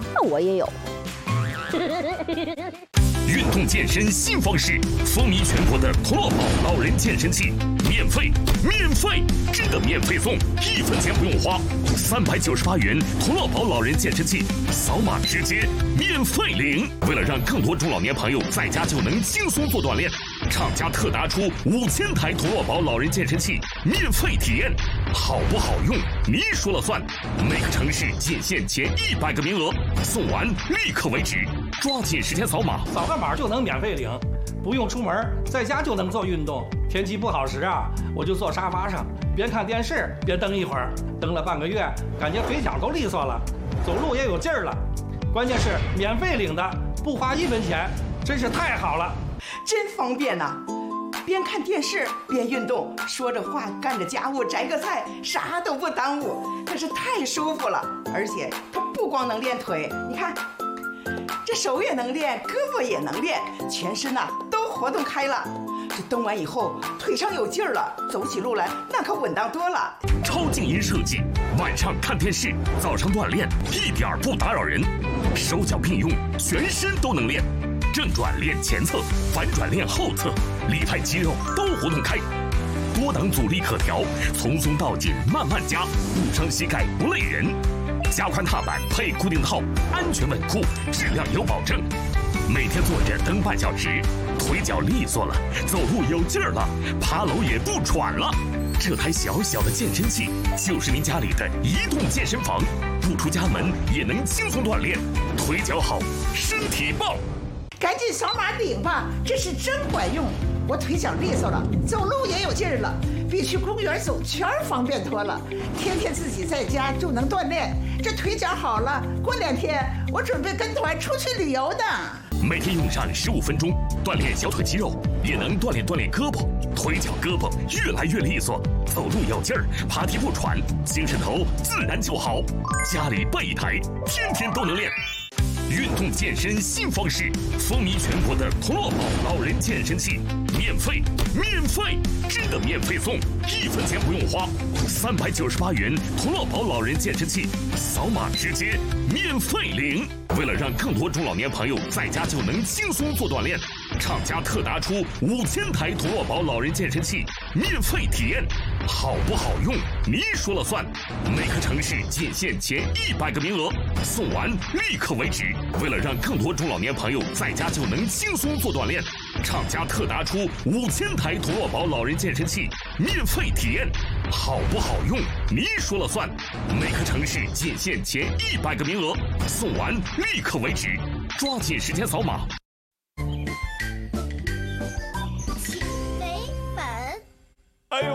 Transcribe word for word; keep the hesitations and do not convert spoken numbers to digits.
那我也有。 运动健身新方式，风靡全国的童乐宝老人健身器，免费，免费，真的免费送，一分钱不用花，三百九十八元童乐宝老人健身器，扫码直接免费领。为了让更多中老年朋友在家就能轻松做锻炼，厂家特拿出五千台童乐宝老人健身器免费体验，好不好用你说了算。每个城市仅限前一百个名额，送完立刻为止，抓紧时间扫码。 扫个码就能免费领，不用出门，在家就能做运动。天气不好时啊，我就坐沙发上，边看电视边蹬一会儿，蹬了半个月，感觉腿脚都利索了，走路也有劲儿了。关键是免费领的，不花一分钱，真是太好了， 真方便呐、啊！边看电视边运动，说着话干着家务摘个菜，啥都不耽误，可是太舒服了。而且它不光能练腿，你看。这手也能练，胳膊也能练，全身呐、啊、都活动开了。这蹬完以后，腿上有劲儿了，走起路来那可稳当多了。 超静音设计，晚上看电视，早上锻炼，一点不打扰人。手脚并用，全身都能练。正转练前侧，反转练后侧，里派肌肉都活动开。多档阻力可调，从松到紧慢慢加，不伤膝盖不累人。加宽踏板配固定套，安全稳固，质量有保证。每天坐着蹬半小时，腿脚利索了，走路有劲儿了，爬楼也不喘了。这台小小的健身器就是您家里的移动健身房，不出家门也能轻松锻炼，腿脚好，身体棒。 赶紧扫码领吧，这是真管用。我腿脚利索了，走路也有劲儿了，比去公园走圈方便多了。天天自己在家就能锻炼，这腿脚好了，过两天我准备跟团出去旅游呢。 每天用上十五分钟，锻炼小腿肌肉，也能锻炼锻炼胳膊，腿脚胳膊越来越利索，走路有劲儿，爬梯不喘，精神头自然就好。家里备一台，天天都能练。运动健身新方式，风靡全国的童乐宝老人健身器，免费，免费，真的免费送，一分钱不用花，三百九十八元童乐宝老人健身器，扫码直接免费领。为了让更多中老年朋友在家就能轻松做锻炼，厂家特拿出五千台童乐宝老人健身器免费体验，好不好用你说了算。每个城市仅限前一百个名额，送完立刻为止。为了让更多中老年朋友在家就能轻松做锻炼，厂家特拿出五千台童乐宝老人健身器免费体验，好不好用你说了算。每个城市仅限前一百个名额，送完立刻为止，抓紧时间扫码。